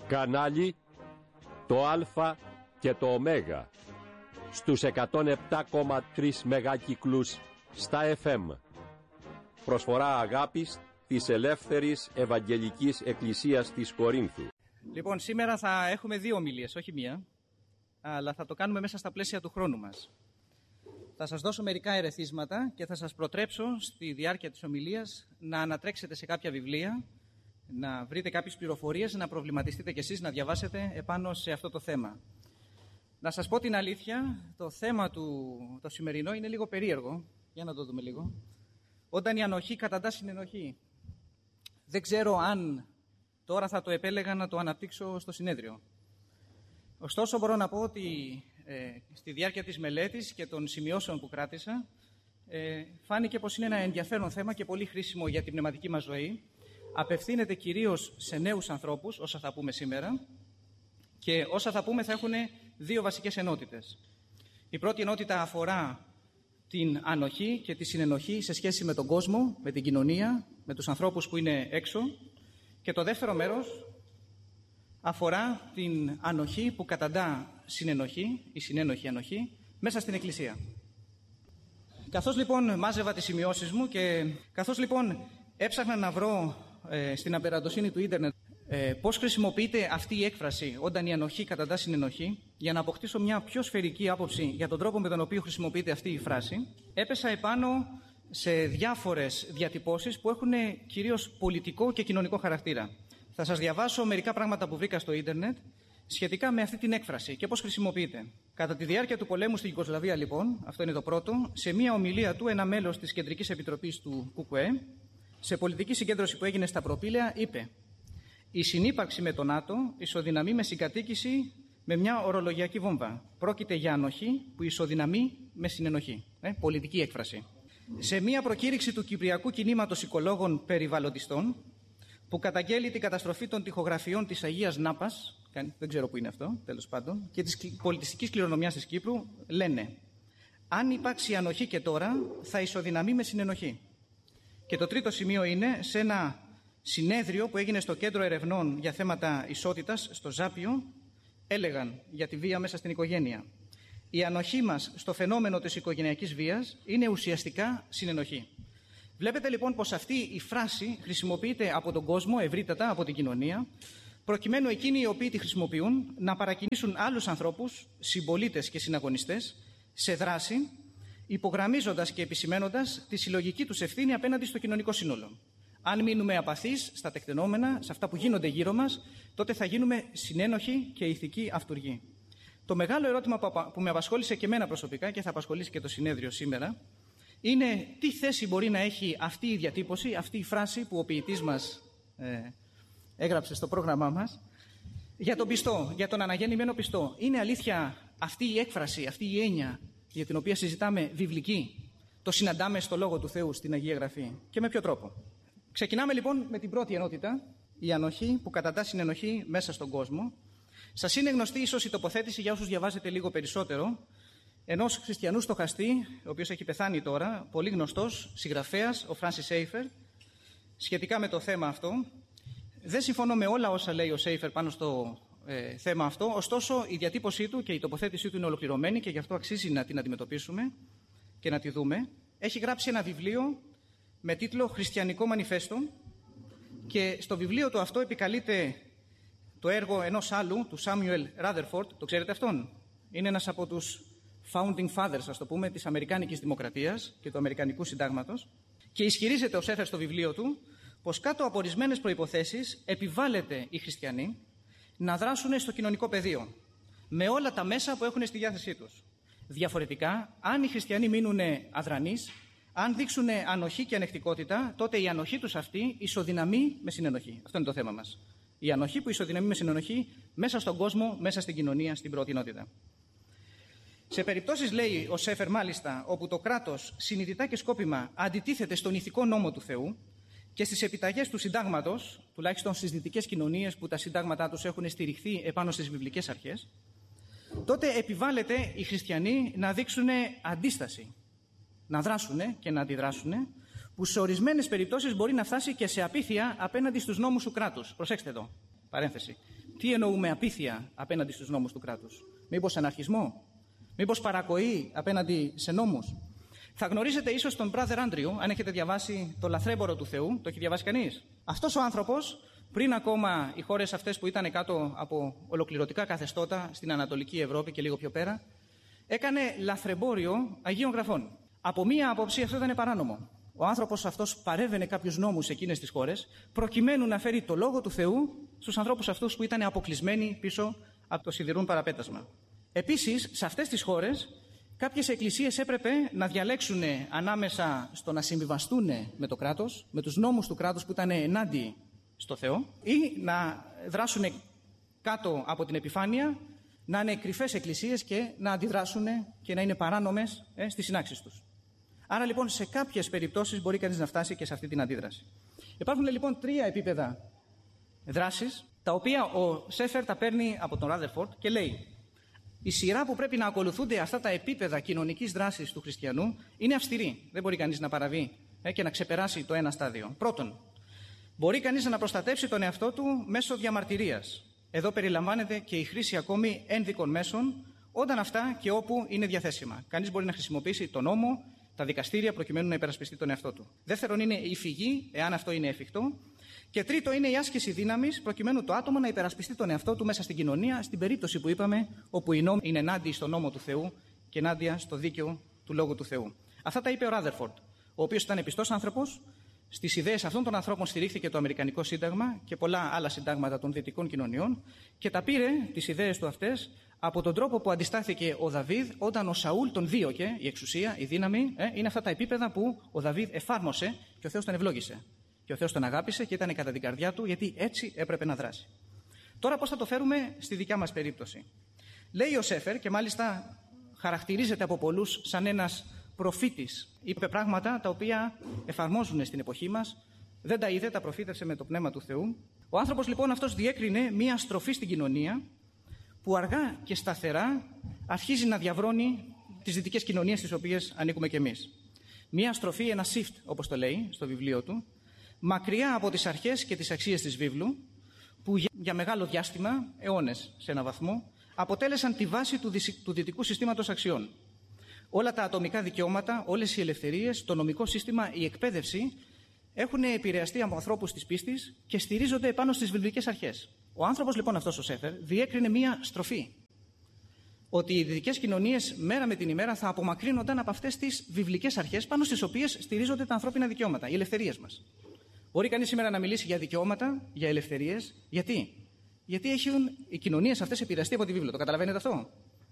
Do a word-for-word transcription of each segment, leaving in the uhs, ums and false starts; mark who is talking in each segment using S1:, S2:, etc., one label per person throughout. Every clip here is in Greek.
S1: Κανάλι το Α και το Ω στους εκατόν επτά κόμμα τρία μεγάκυκλους στα εφ εμ. Προσφορά αγάπης της Ελεύθερης Ευαγγελικής Εκκλησίας της Κορίνθου.
S2: Λοιπόν, σήμερα θα έχουμε δύο ομιλίες, όχι μία, αλλά θα το κάνουμε μέσα στα πλαίσια του χρόνου μας. Θα σας δώσω μερικά ερεθίσματα και θα σας προτρέψω στη διάρκεια της ομιλίας να ανατρέξετε σε κάποια βιβλία, να βρείτε κάποιες πληροφορίες, να προβληματιστείτε κι εσείς, να διαβάσετε επάνω σε αυτό το θέμα. Να σας πω την αλήθεια, το θέμα του το σημερινό είναι λίγο περίεργο. Για να το δούμε λίγο. Όταν η ανοχή καταντά συνενοχή. Δεν ξέρω αν τώρα θα το επέλεγα να το αναπτύξω στο συνέδριο. Ωστόσο μπορώ να πω ότι ε, στη διάρκεια της μελέτης και των σημειώσεων που κράτησα ε, φάνηκε πως είναι ένα ενδιαφέρον θέμα και πολύ χρήσιμο για την πνευματική μας ζωή. Απευθύνεται κυρίως σε νέους ανθρώπους, όσα θα πούμε σήμερα, και όσα θα πούμε θα έχουν δύο βασικές ενότητες. Η πρώτη ενότητα αφορά την ανοχή και τη συνενοχή σε σχέση με τον κόσμο, με την κοινωνία, με τους ανθρώπους που είναι έξω, και το δεύτερο μέρος αφορά την ανοχή που καταντά συνενοχή, η συνένοχη ανοχή, μέσα στην Εκκλησία. Καθώς λοιπόν μάζευα τις σημειώσεις μου και καθώς λοιπόν έψαχνα να βρω ε, στην απεραντοσύνη του ίντερνετ ε, πώς χρησιμοποιείται αυτή η έκφραση όταν η ανοχή καταντά συνενοχή, για να αποκτήσω μια πιο σφαιρική άποψη για τον τρόπο με τον οποίο χρησιμοποιείται αυτή η φράση, έπεσα επάνω σε διάφορες διατυπώσεις που έχουν κυρίως πολιτικό και κοινωνικό χαρακτήρα. Θα σας διαβάσω μερικά πράγματα που βρήκα στο ίντερνετ σχετικά με αυτή την έκφραση και πώς χρησιμοποιείται. Κατά τη διάρκεια του πολέμου στην Ιουγκοσλαβία, λοιπόν, αυτό είναι το πρώτο, σε μια ομιλία του, ένα μέλος της Κεντρικής Επιτροπής του ΚΚΕ, σε πολιτική συγκέντρωση που έγινε στα Προπήλαια, είπε: «Η συνύπαρξη με τον ΝΑΤΟ ισοδυναμεί με συγκατοίκηση με μια ορολογιακή βόμβα. Πρόκειται για ανοχή που ισοδυναμεί με συνενοχή». Ε, πολιτική έκφραση. Σε μια προκήρυξη του Κυπριακού Κινήματος Οικολόγων Περιβαλλοντιστών, που καταγγέλει την καταστροφή των τοιχογραφιών της Αγίας Νάπας, δεν ξέρω που είναι αυτό, τέλος πάντων, και της πολιτιστικής κληρονομιάς της Κύπρου, λένε: «Αν υπάρξει ανοχή και τώρα, θα ισοδυναμεί με συνενοχή». Και το τρίτο σημείο είναι σε ένα συνέδριο που έγινε στο Κέντρο Ερευνών για θέματα ισότητας, στο Ζάπιο, έλεγαν για τη βία μέσα στην οικογένεια: «Η ανοχή μας στο φαινόμενο της οικογενειακής βίας είναι ουσιαστικά συνενοχή». Βλέπετε λοιπόν πως αυτή η φράση χρησιμοποιείται από τον κόσμο ευρύτατα, από την κοινωνία, προκειμένου εκείνοι οι οποίοι τη χρησιμοποιούν να παρακινήσουν άλλους ανθρώπους, συμπολίτες και συναγωνιστές, σε δράση, υπογραμμίζοντας και επισημαίνοντας τη συλλογική τους ευθύνη απέναντι στο κοινωνικό σύνολο. Αν μείνουμε απαθείς στα τεκτενόμενα, σε αυτά που γίνονται γύρω μας, τότε θα γίνουμε συνένοχοι και ηθικοί αυτουργοί. Το μεγάλο ερώτημα που με απασχόλησε και εμένα προσωπικά και θα απασχολήσει και το συνέδριο σήμερα είναι τι θέση μπορεί να έχει αυτή η διατύπωση, αυτή η φράση που ο ποιητής μας ε, έγραψε στο πρόγραμμά μας για τον πιστό, για τον αναγεννημένο πιστό. Είναι αλήθεια αυτή η έκφραση, αυτή η έννοια για την οποία συζητάμε βιβλική, το συναντάμε στο Λόγο του Θεού, στην Αγία Γραφή, και με ποιο τρόπο? Ξεκινάμε λοιπόν με την πρώτη ενότητα, η ανοχή που καταντά συνενοχή μέσα στον κόσμο. Σας είναι γνωστή ίσως η τοποθέτηση, για όσους διαβάζετε λίγο περισσότερο, ενός χριστιανού στοχαστή, ο οποίος έχει πεθάνει τώρα, πολύ γνωστός συγγραφέας, ο Φράνσις Σέιφερ, σχετικά με το θέμα αυτό. Δεν συμφωνώ με όλα όσα λέει ο Σέιφερ πάνω στο ε, θέμα αυτό, ωστόσο η διατύπωσή του και η τοποθέτησή του είναι ολοκληρωμένη και γι' αυτό αξίζει να την αντιμετωπίσουμε και να τη δούμε. Έχει γράψει ένα βιβλίο με τίτλο «Χριστιανικό Μανιφέστο» και στο βιβλίο του αυτό επικαλείται το έργο ενός άλλου, του Σάμιουελ Ράδερφορντ. Το ξέρετε αυτόν? Είναι ένας από τους founding fathers, ας το πούμε, της Αμερικάνικης Δημοκρατίας και του Αμερικανικού Συντάγματος, και ισχυρίζεται ο Σέφερ στο βιβλίο του πως κάτω από ορισμένες προϋποθέσεις επιβάλλεται οι χριστιανοί να δράσουν στο κοινωνικό πεδίο με όλα τα μέσα που έχουν στη διάθεσή τους. Διαφορετικά, αν οι χριστιανοί μείνουν αδρανείς, αν δείξουν ανοχή και ανεκτικότητα, τότε η ανοχή τους αυτή ισοδυναμεί με συνενοχή. Αυτό είναι το θέμα μας. Η ανοχή που ισοδυναμεί με συνενοχή μέσα στον κόσμο, μέσα στην κοινωνία, στην πρώτη ενότητα. Σε περιπτώσεις, λέει ο Σέφερ μάλιστα, όπου το κράτος συνειδητά και σκόπιμα αντιτίθεται στον ηθικό νόμο του Θεού και στις επιταγές του συντάγματος, τουλάχιστον στις δυτικές κοινωνίες που τα συντάγματά τους έχουν στηριχθεί επάνω στις βιβλικές αρχές, τότε επιβάλλεται οι χριστιανοί να δείξουν αντίσταση, να δράσουν και να αντιδράσουν, που σε ορισμένες περιπτώσεις μπορεί να φτάσει και σε απίθεια απέναντι στους νόμους του κράτους. Προσέξτε εδώ, παρένθεση. Τι εννοούμε απίθεια απέναντι στους νόμους του κράτους? Μήπως αναρχισμό? Μήπως παρακοή απέναντι σε νόμους? Θα γνωρίζετε ίσως τον Brother Andrew, αν έχετε διαβάσει το Λαθρέμπορο του Θεού. Το έχει διαβάσει κανείς? Αυτός ο άνθρωπος, πριν ακόμα οι χώρες αυτές που ήταν κάτω από ολοκληρωτικά καθεστώτα στην Ανατολική Ευρώπη και λίγο πιο πέρα, έκανε λαθρεμπόριο Αγίων Γραφών. Από μία άποψη αυτό ήταν παράνομο. Ο άνθρωπος αυτός παρέβαινε κάποιους νόμους σε εκείνες τις χώρες, προκειμένου να φέρει το λόγο του Θεού στους ανθρώπους αυτούς που ήταν αποκλεισμένοι πίσω από το σιδηρούν παραπέτασμα. Επίσης, σε αυτές τις χώρες, κάποιες εκκλησίες έπρεπε να διαλέξουν ανάμεσα στο να συμβιβαστούν με το κράτος, με τους νόμους του κράτους που ήταν ενάντιοι στο Θεό, ή να δράσουν κάτω από την επιφάνεια, να είναι κρυφές εκκλησίες και να αντιδράσουν και να είναι παράνομες ε, στις συνάξεις τους. Άρα λοιπόν σε κάποιες περιπτώσεις μπορεί κανείς να φτάσει και σε αυτή την αντίδραση. Υπάρχουν λοιπόν τρία επίπεδα δράσης, τα οποία ο Σέφερ τα παίρνει από τον Ράδερφορντ και λέει: η σειρά που πρέπει να ακολουθούνται αυτά τα επίπεδα κοινωνικής δράσης του χριστιανού είναι αυστηρή. Δεν μπορεί κανείς να παραβεί ε, και να ξεπεράσει το ένα στάδιο. Πρώτον, μπορεί κανείς να προστατεύσει τον εαυτό του μέσω διαμαρτυρίας. Εδώ περιλαμβάνεται και η χρήση ακόμη ένδικων μέσων, όταν αυτά και όπου είναι διαθέσιμα. Κανείς μπορεί να χρησιμοποιήσει τον νόμο, τα δικαστήρια, προκειμένου να υπερασπιστεί τον εαυτό του. Δεύτερον, είναι η φυγή, εάν αυτό είναι εφικτό. Και τρίτο, είναι η άσκηση δύναμης, προκειμένου το άτομο να υπερασπιστεί τον εαυτό του μέσα στην κοινωνία, στην περίπτωση που είπαμε, όπου οι νόμοι είναι ενάντια στον νόμο του Θεού και ενάντια στο δίκαιο του λόγου του Θεού. Αυτά τα είπε ο Ράδερφορντ, ο οποίος ήταν πιστός άνθρωπος. Στις ιδέες αυτών των ανθρώπων στηρίχθηκε το Αμερικανικό Σύνταγμα και πολλά άλλα συντάγματα των δυτικών κοινωνιών, και τα πήρε τις ιδέες του αυτές από τον τρόπο που αντιστάθηκε ο Δαβίδ όταν ο Σαούλ τον δίωκε. Η εξουσία, η δύναμη, ε, είναι αυτά τα επίπεδα που ο Δαβίδ εφάρμοσε και ο Θεός τον ευλόγησε. Και ο Θεός τον αγάπησε και ήταν κατά την καρδιά του, γιατί έτσι έπρεπε να δράσει. Τώρα πώς θα το φέρουμε στη δικιά μας περίπτωση? Λέει ο Σέφερ, και μάλιστα χαρακτηρίζεται από πολλούς σαν ένας προφήτης. Είπε πράγματα τα οποία εφαρμόζουν στην εποχή μας. Δεν τα είδε, τα προφήτευσε με το πνεύμα του Θεού. Ο άνθρωπος λοιπόν αυτός διέκρινε μία στροφή στην κοινωνία που αργά και σταθερά αρχίζει να διαβρώνει τις δυτικές κοινωνίες στις οποίες ανήκουμε κι εμείς. Μία στροφή, ένα shift όπως το λέει στο βιβλίο του, μακριά από τις αρχές και τις αξίες της βίβλου, που για μεγάλο διάστημα, αιώνες σε έναν βαθμό, αποτέλεσαν τη βάση του, δυσ... του δυτικού συστήματος αξιών. Όλα τα ατομικά δικαιώματα, όλες οι ελευθερίες, το νομικό σύστημα, η εκπαίδευση έχουν επηρεαστεί από ανθρώπους της πίστης και στηρίζονται επάνω στις βιβλικές αρχές. Ο άνθρωπος λοιπόν αυτός ο Σέφερ διέκρινε μία στροφή. Ότι οι δυτικές κοινωνίες μέρα με την ημέρα θα απομακρύνονταν από αυτές τις βιβλικές αρχές πάνω στις οποίες στηρίζονται τα ανθρώπινα δικαιώματα, οι ελευθερίες μας. Μπορεί κανείς σήμερα να μιλήσει για δικαιώματα, για ελευθερίες. Γιατί? Γιατί έχουν οι κοινωνίες αυτές επηρεαστεί από τη βίβλο. Το καταλαβαίνετε αυτό?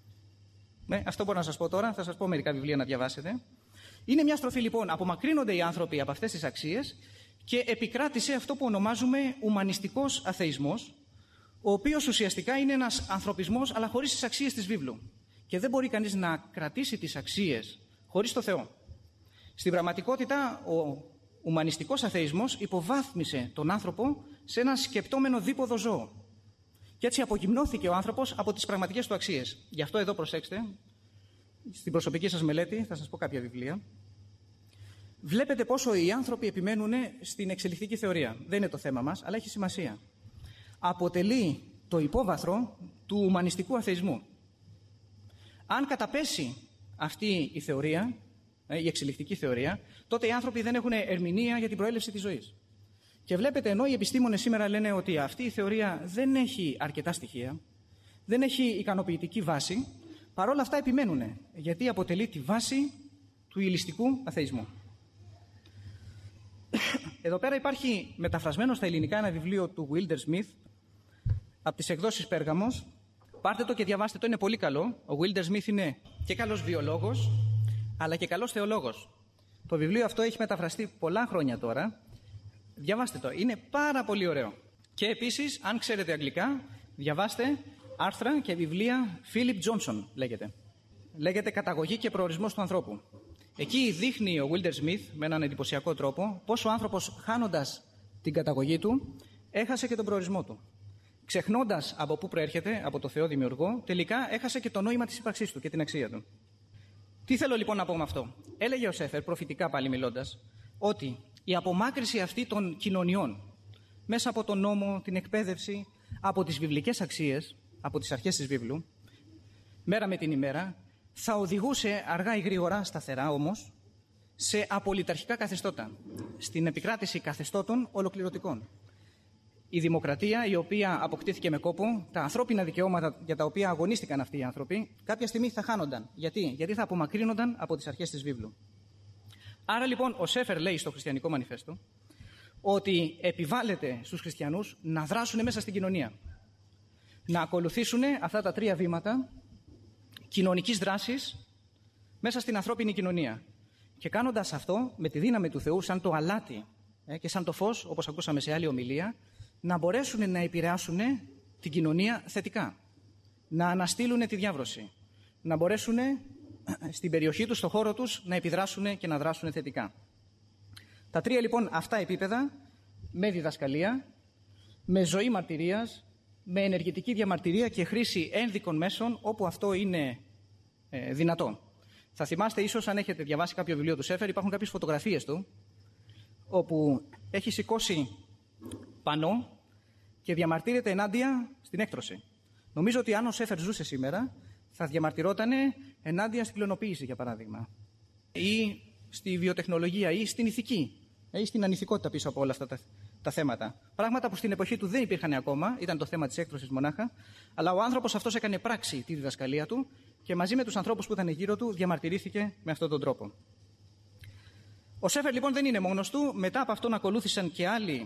S2: Ναι, αυτό μπορώ να σας πω τώρα. Θα σας πω μερικά βιβλία να διαβάσετε. Είναι μια στροφή λοιπόν. Απομακρύνονται οι άνθρωποι από αυτές τις αξίες και επικράτησε αυτό που ονομάζουμε ουμανιστικός αθεϊσμός, ο οποίος ουσιαστικά είναι ένας ανθρωπισμός αλλά χωρίς τις αξίες της βίβλου. Και δεν μπορεί κανείς να κρατήσει τις αξίες χωρίς το Θεό. Στην πραγματικότητα, ο ουμανιστικός αθεϊσμός υποβάθμισε τον άνθρωπο σε ένα σκεπτόμενο δίποδο ζώο. Και έτσι απογυμνώθηκε ο άνθρωπος από τις πραγματικές του αξίες. Γι' αυτό εδώ προσέξτε, στην προσωπική σας μελέτη θα σας πω κάποια βιβλία. Βλέπετε πόσο οι άνθρωποι επιμένουν στην εξελιχτική θεωρία. Δεν είναι το θέμα μας, αλλά έχει σημασία. Αποτελεί το υπόβαθρο του ουμανιστικού αθεϊσμού. Αν καταπέσει αυτή η θεωρία, η εξελιχτική θεωρία, τότε οι άνθρωποι δεν έχουν ερμηνεία για την προέλευση της ζωής. Και βλέπετε, ενώ οι επιστήμονες σήμερα λένε ότι αυτή η θεωρία δεν έχει αρκετά στοιχεία, δεν έχει ικανοποιητική βάση, παρόλα αυτά επιμένουν, γιατί αποτελεί τη βάση του ιλιστικού αθεϊσμού. Εδώ πέρα υπάρχει μεταφρασμένο στα ελληνικά ένα βιβλίο του Wilder Smith από τις εκδόσεις Πέργαμος. Πάρτε το και διαβάστε το, είναι πολύ καλό. Ο Wilder Smith είναι και καλός βιολόγος, αλλά και καλός θεολόγος. Το βιβλίο αυτό έχει μεταφραστεί πολλά χρόνια τώρα. Διαβάστε το, είναι πάρα πολύ ωραίο. Και επίσης, αν ξέρετε αγγλικά, διαβάστε άρθρα και βιβλία Philip Johnson, λέγεται. Λέγεται «Καταγωγή και προορισμός του ανθρώπου». Εκεί δείχνει ο Wilder Smith με έναν εντυπωσιακό τρόπο πώς ο άνθρωπος, χάνοντας την καταγωγή του, έχασε και τον προορισμό του. Ξεχνώντας από πού προέρχεται, από το Θεό Δημιουργό, τελικά έχασε και το νόημα της ύπαρξής του και την αξία του. Τι θέλω λοιπόν να πω με αυτό? Έλεγε ο Σέφερ, προφητικά πάλι μιλώντας, ότι η απομάκρυση αυτή των κοινωνιών, μέσα από τον νόμο, την εκπαίδευση, από τις βιβλικές αξίες, από τις αρχές της βίβλου, μέρα με την ημέρα, θα οδηγούσε αργά ή γρήγορα, σταθερά όμως, σε απολυταρχικά καθεστώτα, στην επικράτηση καθεστώτων ολοκληρωτικών. Η δημοκρατία, η οποία αποκτήθηκε με κόπο, τα ανθρώπινα δικαιώματα για τα οποία αγωνίστηκαν αυτοί οι άνθρωποι, κάποια στιγμή θα χάνονταν. Γιατί? Γιατί θα απομακρύνονταν από τις αρχές της βίβλου. Άρα λοιπόν ο Σέφερ λέει στο Χριστιανικό Μανιφέστο ότι επιβάλλεται στους χριστιανούς να δράσουν μέσα στην κοινωνία. Να ακολουθήσουν αυτά τα τρία βήματα κοινωνικής δράσης μέσα στην ανθρώπινη κοινωνία. Και κάνοντας αυτό, με τη δύναμη του Θεού, σαν το αλάτι ε, και σαν το φως, όπως ακούσαμε σε άλλη ομιλία, να μπορέσουν να επηρεάσουν την κοινωνία θετικά. Να αναστείλουν τη διάβρωση. Να μπορέσουν στην περιοχή τους, στο χώρο τους, να επιδράσουν και να δράσουν θετικά. Τα τρία λοιπόν αυτά επίπεδα, με διδασκαλία, με ζωή μαρτυρίας, με ενεργητική διαμαρτυρία και χρήση ένδικων μέσων όπου αυτό είναι ε, δυνατό. Θα θυμάστε ίσως, αν έχετε διαβάσει κάποιο βιβλίο του Σέφερ, υπάρχουν κάποιες φωτογραφίες του όπου έχει σηκώσει πανό και διαμαρτύρεται ενάντια στην έκτρωση. Νομίζω ότι αν ο Σέφερ ζούσε σήμερα θα διαμαρτυρόταν ενάντια στην κλωνοποίηση, για παράδειγμα, ή στη βιοτεχνολογία ή στην ηθική ή στην ανηθικότητα πίσω από όλα αυτά τα, τα θέματα. Πράγματα που στην εποχή του δεν υπήρχαν ακόμα, ήταν το θέμα της έκτρωσης μονάχα, αλλά ο άνθρωπος αυτός έκανε πράξη τη διδασκαλία του και μαζί με τους ανθρώπους που ήταν γύρω του διαμαρτυρήθηκε με αυτόν τον τρόπο. Ο Σέφερ λοιπόν δεν είναι μόνος του. Μετά από αυτόν ακολούθησαν και άλλοι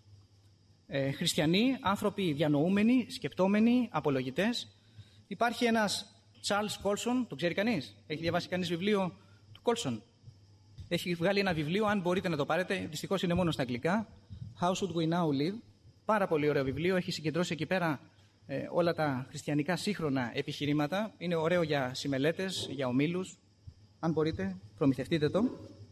S2: ε, χριστιανοί, άνθρωποι διανοούμενοι, σκεπτόμενοι, απολογητές. Υπάρχει ένας Charles Colson, το ξέρει κανείς? Έχει διαβάσει κανείς βιβλίο του Colson? Έχει βγάλει ένα βιβλίο, αν μπορείτε να το πάρετε, δυστυχώς είναι μόνο στα αγγλικά, How Should We Now Live. Πάρα πολύ ωραίο βιβλίο, έχει συγκεντρώσει εκεί πέρα ε, όλα τα χριστιανικά σύγχρονα επιχειρήματα. Είναι ωραίο για συμμελέτες, για ομίλους. Αν μπορείτε, προμηθευτείτε το.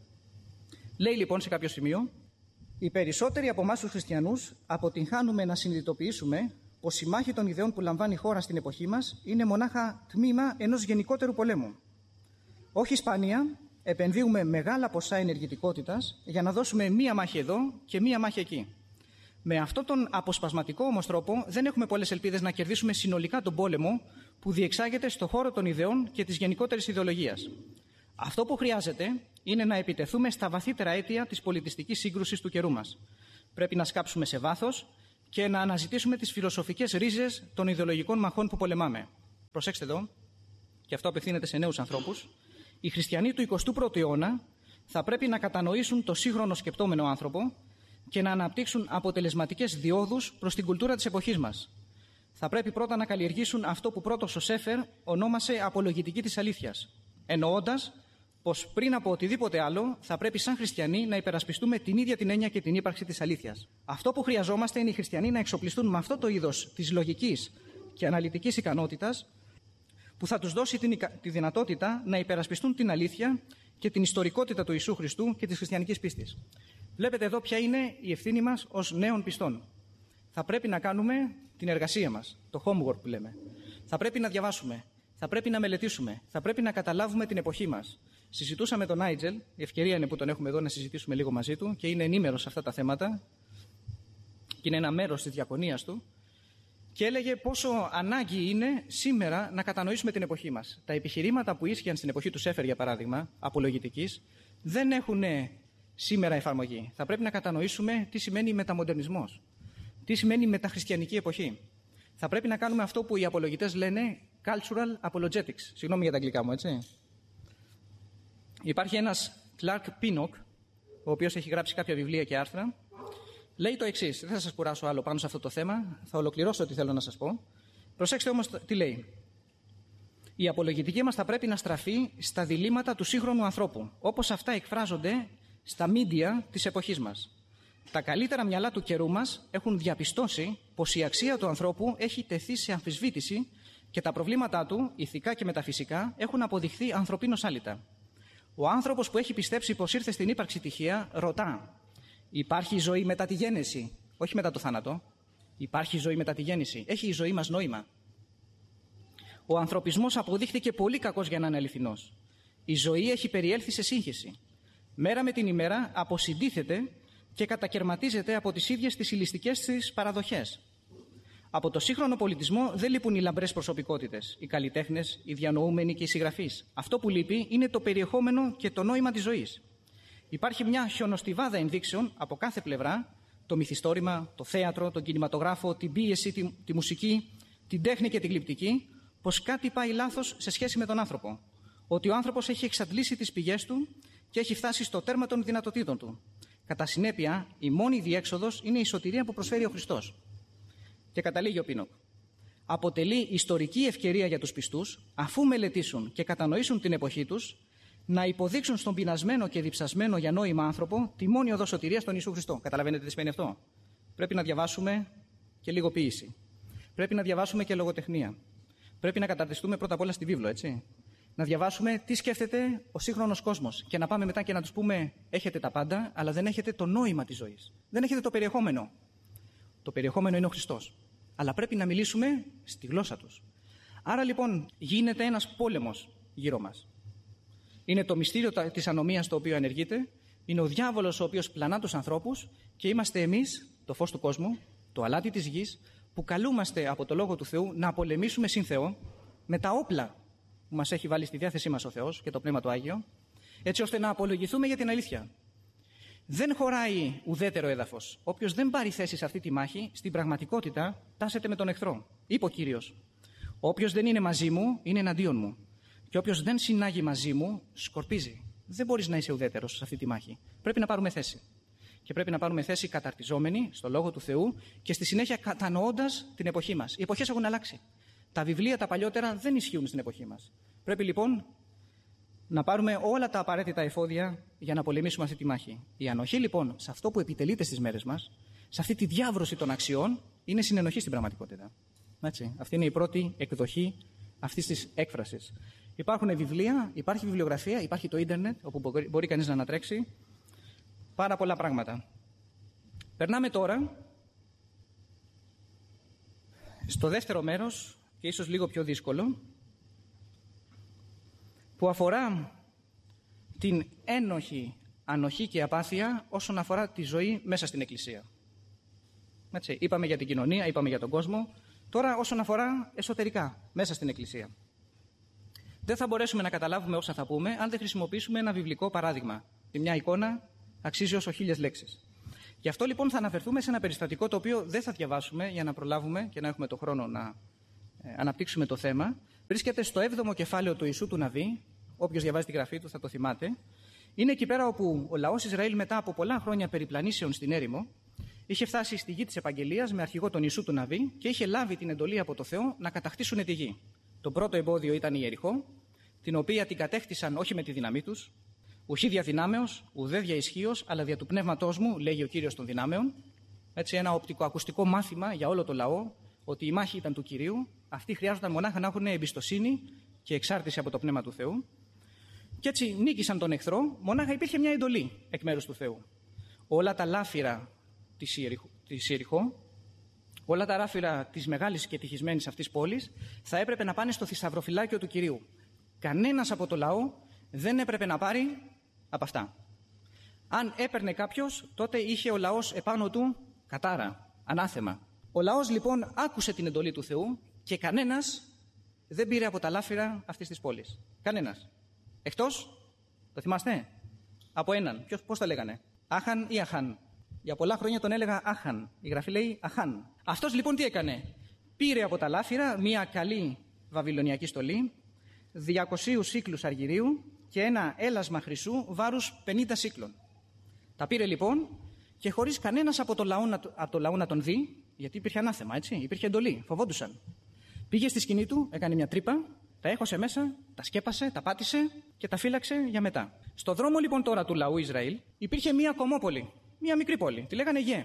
S2: Λέει λοιπόν σε κάποιο σημείο, οι περισσότεροι από εμάς τους χριστιανούς αποτυγχάνουμε να συνειδητοποιήσουμε πως η μάχη των ιδεών που λαμβάνει η χώρα στην εποχή μας είναι μονάχα τμήμα ενός γενικότερου πολέμου. Όχι σπάνια, επενδύουμε μεγάλα ποσά ενεργητικότητας για να δώσουμε μία μάχη εδώ και μία μάχη εκεί. Με αυτόν τον αποσπασματικό όμως τρόπο δεν έχουμε πολλές ελπίδες να κερδίσουμε συνολικά τον πόλεμο που διεξάγεται στον χώρο των ιδεών και της γενικότερης ιδεολογίας. Αυτό που χρειάζεται είναι να επιτεθούμε στα βαθύτερα αίτια της πολιτιστικής σύγκρουσης του καιρού μας. Πρέπει να σκάψουμε σε βάθος και να αναζητήσουμε τις φιλοσοφικές ρίζες των ιδεολογικών μαχών που πολεμάμε. Προσέξτε εδώ, και αυτό απευθύνεται σε νέους ανθρώπους, οι χριστιανοί του εικοστού πρώτου αιώνα θα πρέπει να κατανοήσουν το σύγχρονο σκεπτόμενο άνθρωπο και να αναπτύξουν αποτελεσματικές διόδους προς την κουλτούρα της εποχής μας. Θα πρέπει πρώτα να καλλιεργήσουν αυτό που πρώτος ο Σέφερ ονόμασε απολογητική της αλήθειας, εννοώντας πως πριν από οτιδήποτε άλλο θα πρέπει σαν χριστιανοί να υπερασπιστούμε την ίδια την έννοια και την ύπαρξη της αλήθειας. Αυτό που χρειαζόμαστε είναι οι χριστιανοί να εξοπλιστούν με αυτό το είδος της λογικής και αναλυτικής ικανότητας που θα τους δώσει την, τη δυνατότητα να υπερασπιστούν την αλήθεια και την ιστορικότητα του Ιησού Χριστού και της χριστιανικής πίστης. Βλέπετε εδώ ποια είναι η ευθύνη μας ως νέων πιστών. Θα πρέπει να κάνουμε την εργασία μας, το homework που λέμε. Θα πρέπει να διαβάσουμε, θα πρέπει να μελετήσουμε, θα πρέπει να καταλάβουμε την εποχή μας. Συζητούσα με τον Νάιτζελ, η ευκαιρία είναι που τον έχουμε εδώ να συζητήσουμε λίγο μαζί του και είναι ενήμερος σε αυτά τα θέματα και είναι ένα μέρος της διακονίας του και έλεγε πόσο ανάγκη είναι σήμερα να κατανοήσουμε την εποχή μας. Τα επιχειρήματα που ίσχυαν στην εποχή του Σέφερ, για παράδειγμα, απολογητικής, δεν έχουν σήμερα εφαρμογή. Θα πρέπει να κατανοήσουμε τι σημαίνει μεταμοντερνισμός, τι σημαίνει μεταχριστιανική εποχή. Θα πρέπει να κάνουμε αυτό που οι απολογητές λένε cultural apologetics. Συγγνώμη για τα αγγλικά μου, έτσι. Υπάρχει ένας Clark Pinnock, ο οποίος έχει γράψει κάποια βιβλία και άρθρα. Λέει το εξής, δεν θα σας κουράσω άλλο πάνω σε αυτό το θέμα, θα ολοκληρώσω ό,τι θέλω να σας πω. Προσέξτε όμως τι λέει. Η απολογητική μας θα πρέπει να στραφεί στα διλήμματα του σύγχρονου ανθρώπου, όπως αυτά εκφράζονται στα μίντια της εποχής μας. Τα καλύτερα μυαλά του καιρού μας έχουν διαπιστώσει πως η αξία του ανθρώπου έχει τεθεί σε αμφισβήτηση και τα προβλήματά του, ηθικά και μεταφυσικά, έχουν αποδειχθεί ανθρωπίνως άλυτα. Ο άνθρωπος που έχει πιστέψει πως ήρθε στην ύπαρξη τυχαία ρωτά: υπάρχει ζωή μετά τη γέννηση? Όχι μετά το θάνατο. Υπάρχει ζωή μετά τη γέννηση. Έχει η ζωή μας νόημα? Ο ανθρωπισμός αποδείχθηκε πολύ κακός για να είναι αληθινός. Η ζωή έχει περιέλθει σε σύγχυση. Μέρα με την ημέρα αποσυντίθεται και κατακερματίζεται από τις ίδιες τις ηλιστικές της παραδοχές. Από το σύγχρονο πολιτισμό δεν λείπουν οι λαμπρές προσωπικότητες, οι καλλιτέχνες, οι διανοούμενοι και οι συγγραφείς. Αυτό που λείπει είναι το περιεχόμενο και το νόημα της ζωής. Υπάρχει μια χιονοστιβάδα ενδείξεων από κάθε πλευρά, το μυθιστόρημα, το θέατρο, τον κινηματογράφο, την πίεση, τη, τη μουσική, την τέχνη και την γλυπτική, πως κάτι πάει λάθος σε σχέση με τον άνθρωπο. Ότι ο άνθρωπος έχει εξαντλήσει τις πηγές του και έχει φτάσει στο τέρμα των δυνατοτήτων του. Κατά συνέπεια, η μόνη διέξοδος είναι η σωτηρία που προσφέρει ο Χριστός. Και καταλήγει ο Πίνοκ. Αποτελεί ιστορική ευκαιρία για τους πιστούς, αφού μελετήσουν και κατανοήσουν την εποχή τους, να υποδείξουν στον πεινασμένο και διψασμένο για νόημα άνθρωπο τη μόνη οδό σωτηρίας στον Ιησού Χριστό. Καταλαβαίνετε τι σημαίνει αυτό? Πρέπει να διαβάσουμε και λίγο ποίηση. Πρέπει να διαβάσουμε και λογοτεχνία. Πρέπει να καταρτιστούμε πρώτα απ' όλα στη βίβλο, έτσι. Να διαβάσουμε τι σκέφτεται ο σύγχρονος κόσμος και να πάμε μετά και να τους πούμε: έχετε τα πάντα, αλλά δεν έχετε το νόημα της ζωής. Δεν έχετε το περιεχόμενο. Το περιεχόμενο είναι ο Χριστός. Αλλά πρέπει να μιλήσουμε στη γλώσσα τους. Άρα λοιπόν γίνεται ένας πόλεμος γύρω μας. Είναι το μυστήριο της ανομίας το οποίο ενεργείται, είναι ο διάβολος ο οποίος πλανά τους ανθρώπους και είμαστε εμείς, το φως του κόσμου, το αλάτι της γης, που καλούμαστε από το Λόγο του Θεού να πολεμήσουμε συν Θεό με τα όπλα που μας έχει βάλει στη διάθεσή μας ο Θεός και το Πνεύμα του Άγιο, έτσι ώστε να απολογηθούμε για την αλήθεια. Δεν χωράει ουδέτερο έδαφος. Όποιος δεν πάρει θέση σε αυτή τη μάχη, στην πραγματικότητα τάσεται με τον εχθρό. Είπε ο Κύριος: όποιος δεν είναι μαζί μου, είναι εναντίον μου. Και όποιος δεν συνάγει μαζί μου, σκορπίζει. Δεν μπορείς να είσαι ουδέτερος σε αυτή τη μάχη. Πρέπει να πάρουμε θέση. Και πρέπει να πάρουμε θέση καταρτιζόμενοι στο Λόγο του Θεού και στη συνέχεια κατανοώντας την εποχή μας. Οι εποχές έχουν αλλάξει. Τα βιβλία τα παλιότερα δεν ισχύουν στην εποχή μας. Πρέπει λοιπόν να πάρουμε όλα τα απαραίτητα εφόδια για να πολεμήσουμε αυτή τη μάχη. Η ανοχή λοιπόν σε αυτό που επιτελείται στις μέρες μας, σε αυτή τη διάβρωση των αξιών, είναι συνενοχή στην πραγματικότητα. Έτσι. Αυτή είναι η πρώτη εκδοχή αυτής της έκφρασης. Υπάρχουν βιβλία, υπάρχει βιβλιογραφία, υπάρχει το ίντερνετ, όπου μπορεί κανείς να ανατρέξει πάρα πολλά πράγματα. Περνάμε τώρα στο δεύτερο μέρος, και ίσως λίγο πιο δύσκολο, που αφορά την ένοχη ανοχή και απάθεια όσον αφορά τη ζωή μέσα στην Εκκλησία. Έτσι, είπαμε για την κοινωνία, είπαμε για τον κόσμο, τώρα όσον αφορά εσωτερικά, μέσα στην Εκκλησία. Δεν θα μπορέσουμε να καταλάβουμε όσα θα πούμε αν δεν χρησιμοποιήσουμε ένα βιβλικό παράδειγμα. Η μια εικόνα αξίζει όσο χίλιες λέξεις. Γι' αυτό λοιπόν θα αναφερθούμε σε ένα περιστατικό το οποίο δεν θα διαβάσουμε για να προλάβουμε και να έχουμε το χρόνο να ε, αναπτύξουμε το θέμα. Βρίσκεται στο έβδομο κεφάλαιο του Ιησού του Ναβί. Όποιος διαβάζει τη γραφή του θα το θυμάται. Είναι εκεί πέρα όπου ο λαός Ισραήλ, μετά από πολλά χρόνια περιπλανήσεων στην έρημο, είχε φτάσει στη γη της Επαγγελίας με αρχηγό τον Ιησού του Ναβί και είχε λάβει την εντολή από το Θεό να κατακτήσουν τη γη. Το πρώτο εμπόδιο ήταν η Ιεριχώ, την οποία την κατέκτησαν όχι με τη δύναμή τους, ουχή δια δυνάμεως, ουδέ δια ισχύος, αλλά δια του πνεύματός μου, λέγει ο Κύριος των δυνάμεων. Έτσι, ένα οπτικοακουστικό μάθημα για όλο το λαό, ότι η μάχη ήταν του Κυρίου. Αυτοί χρειάζονταν μονάχα να έχουν εμπιστοσύνη και εξάρτηση από το πνεύμα του Θεού. Και έτσι νίκησαν τον εχθρό, μονάχα υπήρχε μια εντολή εκ μέρους του Θεού. Όλα τα λάφυρα της Ιεριχώ, όλα τα λάφυρα της μεγάλης και ευτυχισμένης αυτής πόλης, θα έπρεπε να πάνε στο θησαυροφυλάκιο του Κυρίου. Κανένας από το λαό δεν έπρεπε να πάρει από αυτά. Αν έπαιρνε κάποιος, τότε είχε ο λαός επάνω του κατάρα, ανάθεμα. Ο λαός λοιπόν άκουσε την εντολή του Θεού και κανένας δεν πήρε από τα λάφυρα αυτής της πόλης. Κανένας. Εκτός, το θυμάστε, από έναν. Ποιος, πώς το λέγανε, Άχαν ή Αχάν. Για πολλά χρόνια τον έλεγα Άχαν. Η γραφή λέει Αχάν. Αυτός λοιπόν τι έκανε? Πήρε από τα λάφυρα μια καλή βαβυλωνιακή στολή, διακοσίους σύκλους αργυρίου και ένα έλασμα χρυσού βάρους πενήντα σύκλων. Τα πήρε λοιπόν και χωρίς κανένας από το λαό να, από το λαό να τον δει, γιατί υπήρχε ανάθεμα, έτσι, υπήρχε εντολή, φοβόντουσαν. Πήγε στη σκηνή του, έκανε μια τρύπα, τα έχωσε μέσα, τα σκέπασε, τα πάτησε και τα φύλαξε για μετά. Στο δρόμο λοιπόν τώρα του λαού Ισραήλ υπήρχε μια κομμόπολη, μια μικρή πόλη, τη λέγανε Γε.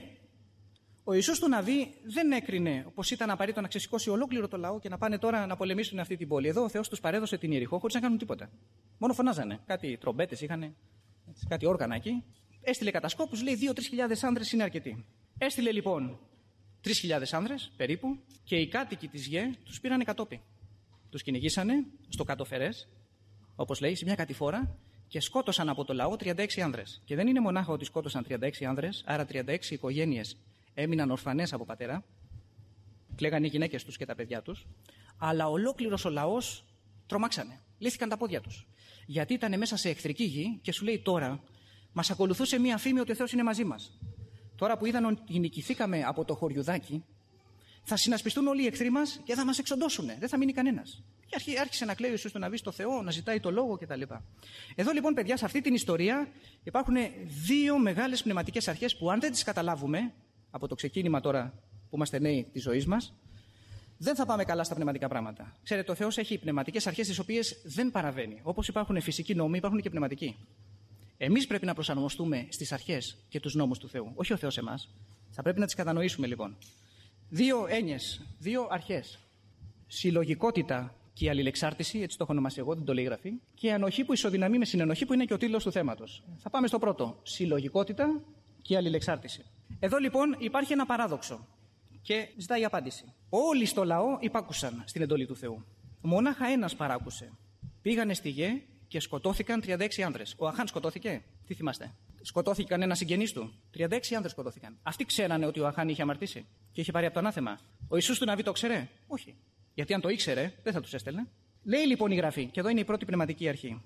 S2: Ο Ιησούς του Ναβί δεν έκρινε πως ήταν απαραίτητο να ξεσηκώσει ολόκληρο το λαό και να πάνε τώρα να πολεμήσουν αυτή την πόλη. Εδώ ο Θεός τους παρέδωσε την Ιεριχώ χωρίς να κάνουν τίποτα. Μόνο φωνάζανε. Κάτι τρομπέτες είχαν, κάτι όργανα εκεί. Έστειλε κατασκόπους, λέει δύο-τρεις χιλιάδες άνδρες είναι αρκετοί. Έστειλε λοιπόν τρεις χιλιάδες άνδρες περίπου και οι κάτοικοι της Γε τους πήραν κατόπι. Τους κυνηγήσανε στο κατοφερές, όπως λέει, σε μια κατηφόρα και σκότωσαν από το λαό τριάντα έξι άνδρες. Και δεν είναι μονάχα ότι σκότωσαν τριάντα έξι άνδρες, άρα τριάντα έξι οικογένειες έμειναν ορφανές από πατέρα. κλαίγανε οι γυναίκες τους και τα παιδιά τους, αλλά ολόκληρος ο λαός τρομάξανε. Λύθηκαν τα πόδια τους. Γιατί ήταν μέσα σε εχθρική γη και σου λέει τώρα, μας ακολουθούσε μία φήμη ότι ο Θεός είναι μαζί μας. Τώρα που είδαν ότι νικηθήκαμε από το χωριουδάκι, θα συνασπιστούν όλοι οι εχθροί μας και θα μας εξοντώσουν. Δεν θα μείνει κανένας. Και άρχισε να κλαίει ο Ιησούς του να βγει στο Θεό, να ζητάει το λόγο κτλ. Εδώ λοιπόν, παιδιά, σε αυτή την ιστορία υπάρχουν δύο μεγάλες πνευματικές αρχές που αν δεν τις καταλάβουμε, από το ξεκίνημα τώρα που είμαστε νέοι της ζωής μας, δεν θα πάμε καλά στα πνευματικά πράγματα. Ξέρετε, ο Θεός έχει πνευματικές αρχές τις οποίες δεν παραβαίνει. Όπως υπάρχουν φυσικοί νόμοι, υπάρχουν και πνευματικοί. Εμείς πρέπει να προσαρμοστούμε στις αρχές και τους νόμους του Θεού, όχι ο Θεός εμάς. Θα πρέπει να τις κατανοήσουμε λοιπόν. Δύο έννοιες, δύο αρχές. Συλλογικότητα και η αλληλεξάρτηση, έτσι το έχω ονομάσει εγώ, δεν το λέει η Γραφή, και η ανοχή που ισοδυναμεί με συνενοχή, που είναι και ο τίτλος του θέματος. Θα πάμε στο πρώτο. Συλλογικότητα και η αλληλεξάρτηση. Εδώ λοιπόν υπάρχει ένα παράδοξο και ζητάει απάντηση. Όλοι στο λαό υπάκουσαν στην εντολή του Θεού. Μονάχα ένας παράκουσε. Πήγανε στη γη και σκοτώθηκαν τριάντα έξι άνδρες. Ο Αχάν σκοτώθηκε. Τι θυμάστε? Σκοτώθηκε κανένα συγγενής του. τριάντα έξι άνδρες σκοτώθηκαν. Αυτοί ξέρανε ότι ο Αχάν είχε αμαρτήσει και είχε πάρει από το ανάθεμα. Ο Ιησούς του Ναβί το ξέρε? Όχι. Γιατί αν το ήξερε, δεν θα τους έστελνε. Λέει λοιπόν η Γραφή, και εδώ είναι η πρώτη πνευματική αρχή.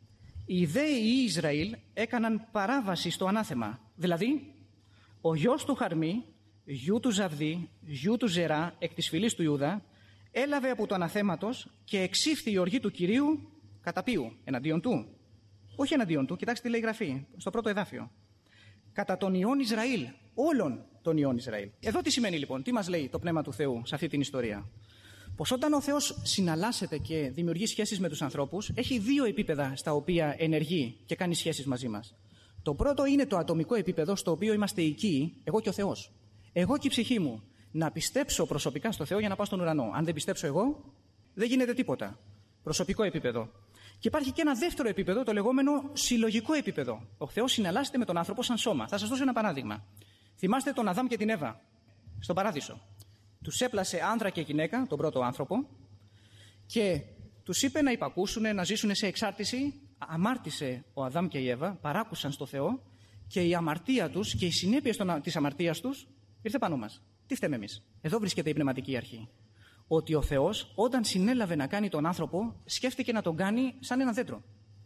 S2: Οι δέοι Ισραήλ έκαναν παράβαση στο ανάθεμα. Δηλαδή, ο γιος του Χαρμί, γιου του Ζαβδί, γιου του Ζερά, εκ της φυλής του Ιούδα, έλαβε από το αναθέματος και εξήφθη η οργή του Κυρίου κατά ποιου? Εναντίον του. Όχι εναντίον του, κοιτάξτε τι λέει η Γραφή, στο πρώτο εδάφιο. Κατά τον ιών Ισραήλ, όλων των ιών Ισραήλ. Εδώ τι σημαίνει λοιπόν, τι μας λέει το Πνεύμα του Θεού σε αυτή την ιστορία? Πως όταν ο Θεός συναλλάσσεται και δημιουργεί σχέσεις με τους ανθρώπους, έχει δύο επίπεδα στα οποία ενεργεί και κάνει σχέσεις μαζί μας. Το πρώτο είναι το ατομικό επίπεδο, στο οποίο είμαστε οικοί, εγώ και ο Θεός. Εγώ και η ψυχή μου. Να πιστέψω προσωπικά στο Θεό για να πάω στον ουρανό. Αν δεν πιστέψω εγώ, δεν γίνεται τίποτα. Προσωπικό επίπεδο. Και υπάρχει και ένα δεύτερο επίπεδο, το λεγόμενο συλλογικό επίπεδο. Ο Θεός συναλλάσσεται με τον άνθρωπο σαν σώμα. Θα σας δώσω ένα παράδειγμα. Θυμάστε τον Αδάμ και την Εύα στον παράδεισο. Τους έπλασε άνδρα και γυναίκα, τον πρώτο άνθρωπο, και τους είπε να υπακούσουν, να ζήσουν σε εξάρτηση. Αμάρτησε ο Αδάμ και η Εύα, παράκουσαν στο Θεό και η αμαρτία τους και οι συνέπειες της αμαρτίας τους ήρθε πάνω μας. Τι φταίμε εμείς? Εδώ βρίσκεται η πνευματική αρχή. Ότι ο Θεός όταν συνέλαβε να κάνει τον άνθρωπο, σκέφτηκε να τον κάνει σαν ένα δέντρο.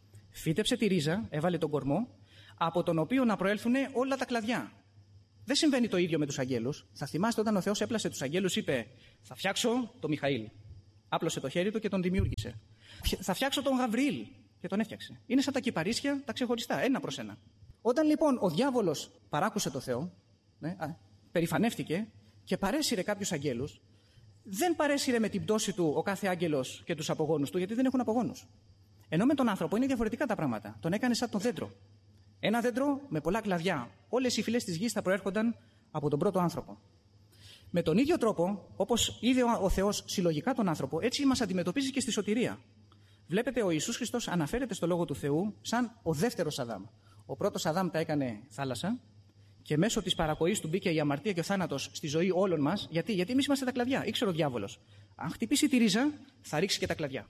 S2: Φύτεψε τη ρίζα, έβαλε τον κορμό, από τον οποίο να προέλθουν όλα τα κλαδιά. Δεν συμβαίνει το ίδιο με τους αγγέλους. Θα θυμάστε όταν ο Θεός έπλασε τους αγγέλους, είπε: θα φτιάξω τον Μιχαήλ. Άπλωσε το χέρι του και τον δημιούργησε. Θα φτιάξω τον Γαβριήλ και τον έφτιαξε. Είναι σαν τα κυπαρίσια τα ξεχωριστά, ένα προς ένα. Όταν λοιπόν ο διάβολος παράκουσε το Θεό, ναι, α, περηφανεύτηκε και παρέσυρε κάποιους αγγέλους, δεν παρέσυρε με την πτώση του ο κάθε άγγελος και τους απογόνους του, γιατί δεν έχουν απογόνους. Ενώ με τον άνθρωπο είναι διαφορετικά τα πράγματα. Τον έκανε σαν το δέντρο. Ένα δέντρο με πολλά κλαδιά. Όλες οι φυλές της γης θα προέρχονταν από τον πρώτο άνθρωπο. Με τον ίδιο τρόπο, όπως είδε ο Θεός συλλογικά τον άνθρωπο, έτσι μας αντιμετωπίζει και στη σωτηρία. Βλέπετε, ο Ιησούς Χριστός αναφέρεται στο Λόγο του Θεού σαν ο δεύτερος Αδάμ. Ο πρώτος Αδάμ τα έκανε θάλασσα και μέσω της παρακοής του μπήκε η αμαρτία και ο θάνατος στη ζωή όλων μας. Γιατί, Γιατί εμείς είμαστε τα κλαδιά. Ήξερε ο διάβολος. Αν χτυπήσει τη ρίζα, θα ρίξει και τα κλαδιά.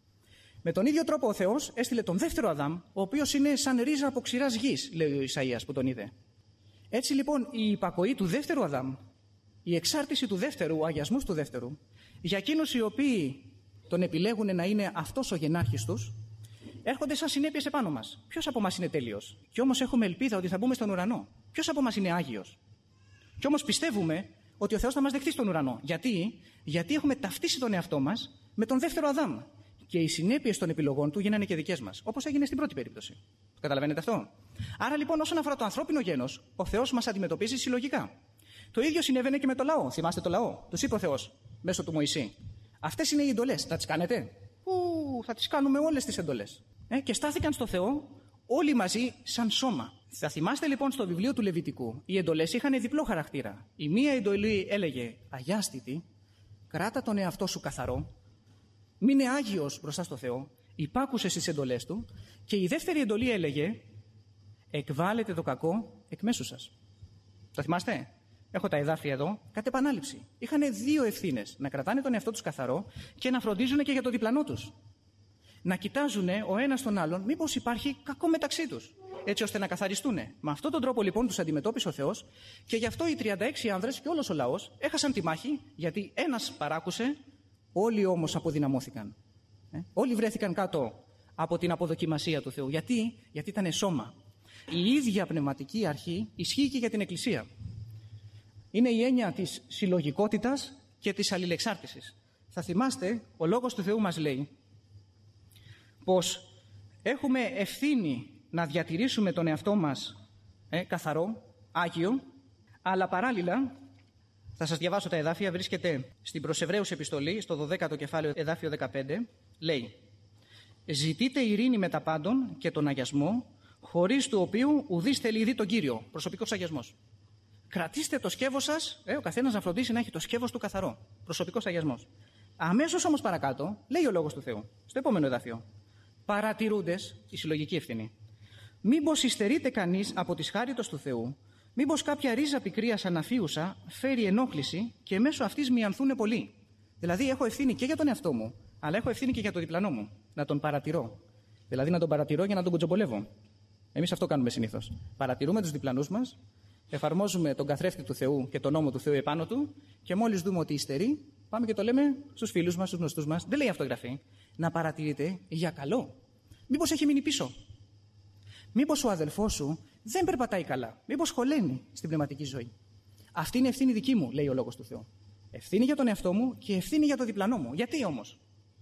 S2: Με τον ίδιο τρόπο ο Θεός έστειλε τον δεύτερο Αδάμ, ο οποίος είναι σαν ρίζα από ξηράς γης, λέει ο Ισαΐας που τον είδε. Έτσι λοιπόν η υπακοή του δεύτερου Αδάμ, η εξάρτηση του δεύτερου, ο αγιασμός του δεύτερου, για εκείνους οι οποίοι τον επιλέγουν να είναι αυτός ο γενάρχης τους, έρχονται σαν συνέπειες επάνω μας. Ποιος από μας είναι τέλειος? Κι όμως έχουμε ελπίδα ότι θα μπούμε στον ουρανό. Ποιος από μας είναι άγιος? Κι όμως πιστεύουμε ότι ο Θεός θα μας δεχτεί στον ουρανό. Γιατί? Γιατί έχουμε ταυτίσει τον εαυτό μας με τον δεύτερο Αδάμ. Και οι συνέπειες των επιλογών του γίνανε και δικές μας. Όπως έγινε στην πρώτη περίπτωση. Το καταλαβαίνετε αυτό? Άρα λοιπόν, όσον αφορά το ανθρώπινο γένος, ο Θεός μας αντιμετωπίζει συλλογικά. Το ίδιο συνέβαινε και με το λαό. Θυμάστε το λαό? Τους είπε ο Θεός μέσω του Μωυσή: αυτές είναι οι εντολές. Θα τις κάνετε? Ου, θα τις κάνουμε όλες τις εντολές. Ε, και στάθηκαν στο Θεό όλοι μαζί σαν σώμα. Θα θυμάστε λοιπόν στο βιβλίο του Λεβιτικού, οι εντολές είχαν διπλό χαρακτήρα. Η μία εντολή έλεγε: αγιάστητη, κράτα τον εαυτό σου καθαρό, μείνε άγιος μπροστά στο Θεό, υπάκουσε στις εντολές του. Και η δεύτερη εντολή έλεγε: εκβάλλετε το κακό εκ μέσου σας. Το θυμάστε? Έχω τα εδάφια εδώ. Κατ' επανάληψη. Είχαν δύο ευθύνες: να κρατάνε τον εαυτό τους καθαρό και να φροντίζουν και για το διπλανό τους. να κοιτάζουν ο ένας τον άλλον μήπως υπάρχει κακό μεταξύ τους, έτσι ώστε να καθαριστούν. Με αυτόν τον τρόπο λοιπόν τους αντιμετώπισε ο Θεός και γι' αυτό οι τριάντα έξι άνδρες και όλος ο λαός έχασαν τη μάχη, γιατί ένας παράκουσε, όλοι όμως αποδυναμώθηκαν. Ε? Όλοι βρέθηκαν κάτω από την αποδοκιμασία του Θεού. Γιατί, γιατί ήταν σώμα. Η ίδια πνευματική αρχή ισχύει και για την Εκκλησία. Είναι η έννοια της συλλογικότητας και της αλληλεξάρτησης. Θα θυμάστε, ο Λόγος του Θεού μας λέει πως έχουμε ευθύνη να διατηρήσουμε τον εαυτό μας ε, καθαρό, άγιο, αλλά παράλληλα, θα σας διαβάσω τα εδάφια, βρίσκεται στην προς Εβραίους επιστολή, στο δωδέκατο κεφάλαιο, εδάφιο δεκαπέντε, λέει «Ζητείτε ειρήνη με τα πάντων και τον αγιασμό, χωρίς του οποίου ουδείς θέλει ήδη τον Κύριο». Προσωπικός αγιασμός. Κρατήστε το σκεύος σας, ε, ο καθένας να φροντίσει να έχει το σκεύος του καθαρό. Προσωπικός αγιασμός. Αμέσως όμως παρακάτω, λέει ο Λόγος του Θεού, στο επόμενο εδάφιο. Παρατηρούντες, η συλλογική ευθύνη. Μήπως υστερείται κανείς από τις χάριτος του Θεού, μήπως κάποια ρίζα πικρίας αναφίουσα φέρει ενόχληση και μέσω αυτής μιανθούν πολλοί. Δηλαδή, έχω ευθύνη και για τον εαυτό μου, αλλά έχω ευθύνη και για τον διπλανό μου. Να τον παρατηρώ. Δηλαδή, να τον παρατηρώ για να τον κοτσομπολεύω. Εμείς αυτό κάνουμε συνήθως. Παρατηρούμε τους διπλανούς μας, εφαρμόζουμε τον καθρέφτη του Θεού και τον νόμο του Θεού επάνω του και μόλις δούμε ότι υστερεί, πάμε και το λέμε στους φίλους μας, στους γνωστούς μας. Δεν λέει αυτό η Γραφή. Να παρατηρείτε για καλό. Μήπως έχει μείνει πίσω. Μήπως ο αδελφός σου δεν περπατάει καλά. Μήπως χωλαίνει στην πνευματική ζωή. Αυτή είναι ευθύνη δική μου, λέει ο Λόγος του Θεού. Ευθύνη για τον εαυτό μου και ευθύνη για τον διπλανό μου. Γιατί όμως?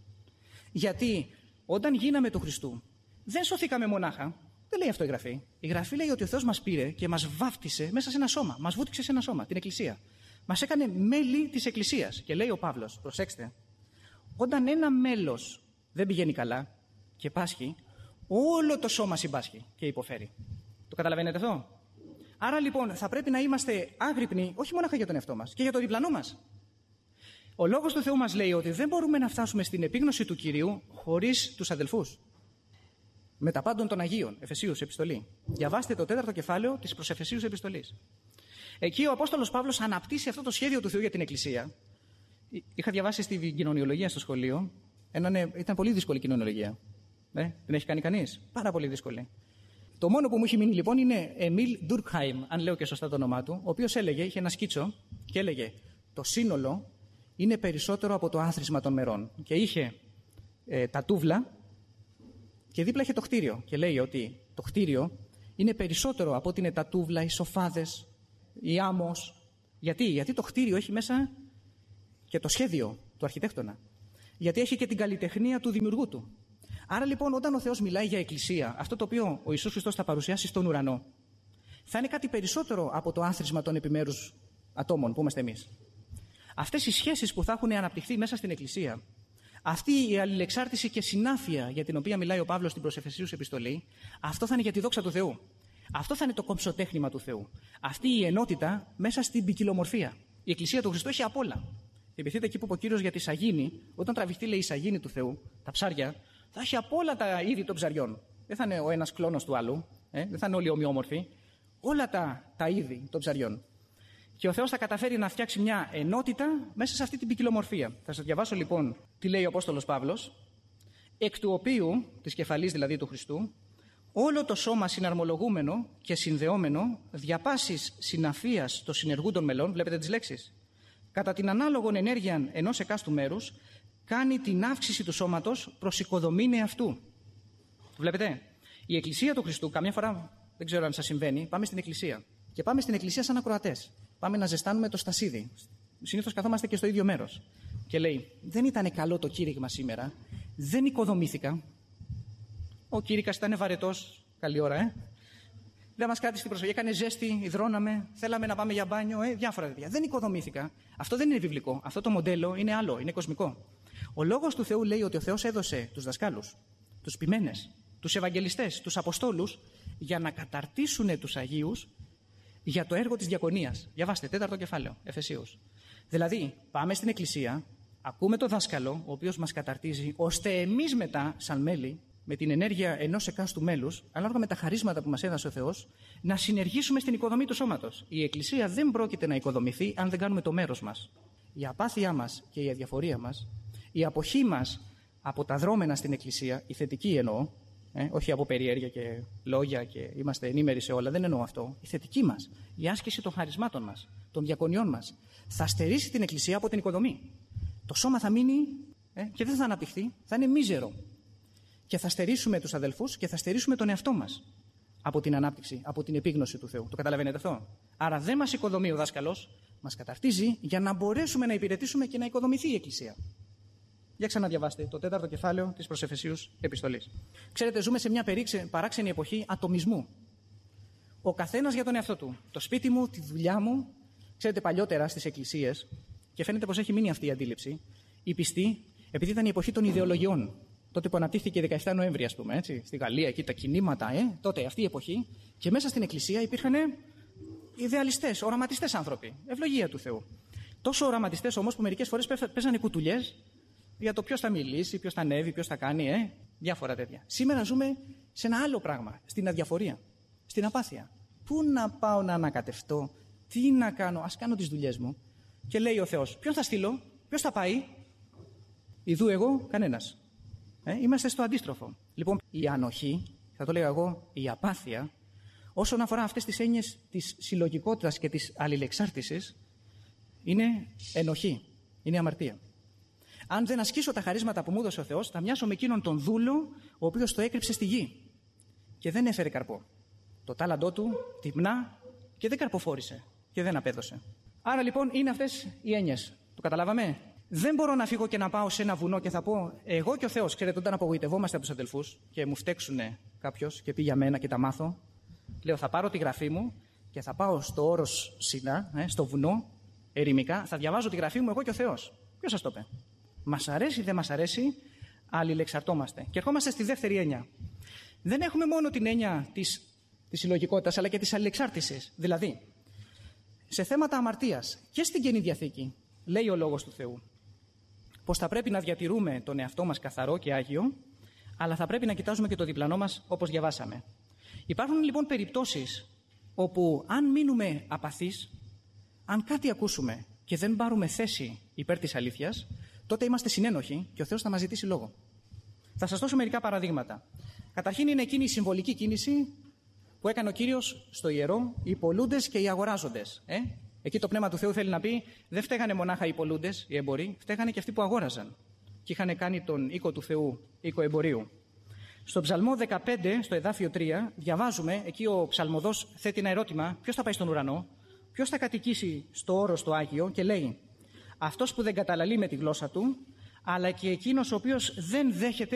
S2: Γιατί όταν γίναμε του Χριστού, δεν σωθήκαμε μονάχα. Δεν λέει αυτό η Γραφή. Η Γραφή λέει ότι ο Θεός μας πήρε και μας βάφτισε μέσα σε ένα σώμα. Μας βούτυξε σε ένα σώμα, την Εκκλησία. Μας έκανε μέλη της Εκκλησίας. Και λέει ο Παύλος, προσέξτε, όταν ένα μέλος δεν πηγαίνει καλά και πάσχει, όλο το σώμα συμπάσχει και υποφέρει. Το καταλαβαίνετε αυτό? Άρα λοιπόν θα πρέπει να είμαστε άγρυπνοι όχι μόνο για τον εαυτό μας και για τον διπλανό μας. Ο Λόγος του Θεού μας λέει ότι δεν μπορούμε να φτάσουμε στην επίγνωση του Κυρίου χωρίς τους αδελφούς. Με τα πάντων των Αγίων, Εφεσίους επιστολή. Διαβάστε το τέταρτο κεφάλαιο της προς Εφεσίους επιστολής. Εκεί ο Απόστολος Παύλος αναπτύσσει αυτό το σχέδιο του Θεού για την Εκκλησία. Είχα διαβάσει στη κοινωνιολογία στο σχολείο. Ένα, ήταν πολύ δύσκολη κοινωνιολογία. Ε, την έχει κάνει κανείς? Πάρα πολύ δύσκολη. Το μόνο που μου έχει μείνει λοιπόν είναι Εμίλ Ντουρκχάιμ, αν λέω και σωστά το όνομά του, ο οποίος έλεγε, είχε ένα σκίτσο και έλεγε το σύνολο είναι περισσότερο από το άθροισμα των μερών. Και είχε ε, τα τούβλα και δίπλα είχε το κτίριο. Και λέει ότι το κτίριο είναι περισσότερο από ότι είναι τα τούβλα, οι σοφάδες, η άμμος. Γιατί? Γιατί το κτίριο έχει μέσα και το σχέδιο του αρχιτέκτονα. Γιατί έχει και την καλλιτεχνία του δημιουργού του. Άρα λοιπόν, όταν ο Θεός μιλάει για εκκλησία, αυτό το οποίο ο Ιησούς Χριστός θα παρουσιάσει στον ουρανό, θα είναι κάτι περισσότερο από το άθροισμα των επιμέρους ατόμων που είμαστε εμείς. Αυτές οι σχέσεις που θα έχουν αναπτυχθεί μέσα στην εκκλησία, αυτή η αλληλεξάρτηση και συνάφεια για την οποία μιλάει ο Παύλος στην προς Εφεσίους επιστολή, αυτό θα είναι για τη δόξα του Θεού. Αυτό θα είναι το κομψοτέχνημα του Θεού. Αυτή η ενότητα μέσα στην ποικιλομορφία. Η εκκλησία του Χριστού έχει απ' όλα. Θυμηθείτε εκεί που είπε ο Κύριος για τη σαγίνη, όταν τραβηχτεί, λέει, η σαγίνη του Θεού, τα ψάρια, θα έχει απ' όλα τα είδη των ψαριών. Δεν θα είναι ο ένας κλόνος του άλλου, ε? δεν θα είναι όλοι ομοιόμορφοι. Όλα τα, τα είδη των ψαριών. Και ο Θεός θα καταφέρει να φτιάξει μια ενότητα μέσα σε αυτή την ποικιλομορφία. Θα σας διαβάσω λοιπόν τι λέει ο Απόστολος Παύλος. Εκ του οποίου, της κεφαλής δηλαδή του Χριστού, όλο το σώμα συναρμολογούμενο και συνδεόμενο δια πάσης συναφίας των συνεργούντων μελών, βλέπετε τις λέξεις, κατά την ανάλογον ενέργεια ενός εκάστου μέρους, κάνει την αύξηση του σώματος προς οικοδομήν εαυτού. Βλέπετε, η Εκκλησία του Χριστού, καμιά φορά, δεν ξέρω αν σας συμβαίνει, πάμε στην Εκκλησία και πάμε στην Εκκλησία σαν ακροατές. Πάμε να ζεστάνουμε το στασίδι. Συνήθως καθόμαστε και στο ίδιο μέρος. Και λέει, δεν ήταν καλό το κήρυγμα σήμερα, δεν οικοδομήθηκα. Ο κήρυκας ήταν βαρετός, καλή ώρα, ε. Δεν μας κράτησε την προσοχή, έκανε ζέστη, υδρώναμε, θέλαμε να πάμε για μπάνιο, ε, διάφορα τέτοια. Δεν οικοδομήθηκα. Αυτό δεν είναι βιβλικό. Αυτό το μοντέλο είναι άλλο, είναι κοσμικό. Ο Λόγος του Θεού λέει ότι ο Θεός έδωσε τους δασκάλους, τους ποιμένες, τους ευαγγελιστές, τους αποστόλους για να καταρτήσουν τους Αγίους για το έργο της διακονίας. Διαβάστε, τέταρτο κεφάλαιο, Εφεσίους. Δηλαδή, πάμε στην Εκκλησία, ακούμε τον δάσκαλο, ο οποίος μας καταρτίζει, ώστε εμείς μετά, σαν μέλη, με την ενέργεια ενός εκάστου μέλους, ανάλογα με τα χαρίσματα που μας έδωσε ο Θεός, να συνεργήσουμε στην οικοδομή του σώματος. Η Εκκλησία δεν πρόκειται να οικοδομηθεί αν δεν κάνουμε το μέρος μας. Η απάθειά μας και η αδιαφορία μας, η αποχή μας από τα δρόμενα στην Εκκλησία, η θετική εννοώ, ε, όχι από περιέργεια και λόγια και είμαστε ενήμεροι σε όλα, δεν εννοώ αυτό. Η θετική μας, η άσκηση των χαρισμάτων μας, των διακονιών μας, θα στερήσει την Εκκλησία από την οικοδομή. Το σώμα θα μείνει ε, και δεν θα αναπτυχθεί, θα είναι μίζερο. Και θα στερήσουμε τους αδελφούς και θα στερήσουμε τον εαυτό μας από την ανάπτυξη, από την επίγνωση του Θεού. Το καταλαβαίνετε αυτό? Άρα δεν μας οικοδομεί ο δάσκαλος, μας καταρτίζει για να μπορέσουμε να υπηρετήσουμε και να οικοδομηθεί η Εκκλησία. Για ξαναδιαβάστε το τέταρτο κεφάλαιο της προς Εφεσίους επιστολής. Ξέρετε, ζούμε σε μια περίξε, παράξενη εποχή ατομισμού. Ο καθένας για τον εαυτό του. Το σπίτι μου, τη δουλειά μου. Ξέρετε, παλιότερα στις εκκλησίες, και φαίνεται πως έχει μείνει αυτή η αντίληψη, οι πιστοί, επειδή ήταν η εποχή των ιδεολογιών, τότε που αναπτύχθηκε η δεκαεφτά Νοέμβρη, ας πούμε, έτσι, στη Γαλλία, εκεί τα κινήματα, ε, τότε αυτή η εποχή, και μέσα στην εκκλησία υπήρχαν ιδεαλιστές, οραματιστές άνθρωποι. Ευλογία του Θεού. Τόσο οραματιστές όμως που μερικές φορές παίζανε κουτουλιές για το ποιος θα μιλήσει, ποιος θα ανέβει, ποιος θα κάνει, ε, διάφορα τέτοια. Σήμερα ζούμε σε ένα άλλο πράγμα, στην αδιαφορία, στην απάθεια. Πού να πάω να ανακατευτώ, τι να κάνω, ας κάνω τις δουλειές μου. Και λέει ο Θεός, ποιον θα στείλω, ποιος θα πάει, ιδού εγώ, κανένας. Ε, είμαστε στο αντίστροφο. Λοιπόν, η ανοχή, θα το λέγα εγώ, η απάθεια, όσον αφορά αυτές τις έννοιες της συλλογικότητας και της αλληλεξάρτησης, είναι ενοχή, είναι αμαρτία. Αν δεν ασκήσω τα χαρίσματα που μου έδωσε ο Θεός, θα μοιάσω με εκείνον τον δούλο, ο οποίος το έκρυψε στη γη και δεν έφερε καρπό. Το τάλαντό του τυμνά και δεν καρποφόρησε και δεν απέδωσε. Άρα λοιπόν είναι αυτές οι έννοιες. Το καταλάβαμε? Δεν μπορώ να φύγω και να πάω σε ένα βουνό και θα πω εγώ και ο Θεός. Ξέρετε, όταν απογοητευόμαστε από τους αδελφούς και μου φταίξουνε κάποιος και πει για μένα και τα μάθω, λέω θα πάρω τη γραφή μου και θα πάω στο όρος Σινά, ε, στο βουνό, ερημικά, θα διαβάζω τη γραφή μου εγώ και ο Θεός. Ποιος σας το είπε? Μας αρέσει ή δεν μας αρέσει, αλληλεξαρτόμαστε. Και ερχόμαστε στη δεύτερη έννοια. Δεν έχουμε μόνο την έννοια της, της συλλογικότητας, αλλά και της αλληλεξάρτησης. Δηλαδή, σε θέματα αμαρτίας και στην Καινή Διαθήκη, λέει ο Λόγος του Θεού, πως θα πρέπει να διατηρούμε τον εαυτό μας καθαρό και άγιο, αλλά θα πρέπει να κοιτάζουμε και το διπλανό μας, όπως διαβάσαμε. Υπάρχουν λοιπόν περιπτώσεις όπου αν μείνουμε απαθείς, αν κάτι ακούσουμε και δεν πάρουμε θέση υπέρ της αλήθειας, τότε είμαστε συνένοχοι και ο Θεός θα μας ζητήσει λόγο. Θα σας δώσω μερικά παραδείγματα. Καταρχήν είναι εκείνη η συμβολική κίνηση που έκανε ο Κύριος στο ιερό, οι πολλούντες και οι αγοράζοντες. Ε? Εκεί το Πνεύμα του Θεού θέλει να πει, δεν φταίγανε μονάχα οι πολλούντες, οι εμποροί, φταίγανε και αυτοί που αγόραζαν και είχαν κάνει τον οίκο του Θεού, οίκο εμπορίου. Στο Ψαλμό δεκαπέντε, στο εδάφιο τρία, διαβάζουμε, εκεί ο ψαλμοδός θέτει ένα ερώτημα, ποιος θα πάει στον ουρανό, ποιος θα κατοικήσει στο όρος το Άγιο, και λέει, αυτός που δεν καταλαλεί με τη γλώσσα του, αλλά και εκείνος ο οποίος δεν δέχεται